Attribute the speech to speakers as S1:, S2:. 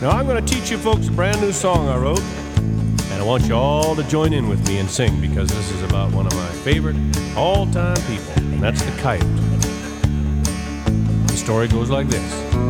S1: Now I'm going to teach you folks a brand new song I wrote, and I want you all to join in with me and sing, because this is about one of my favorite all-time people, and that's the Coyote. The story goes like this.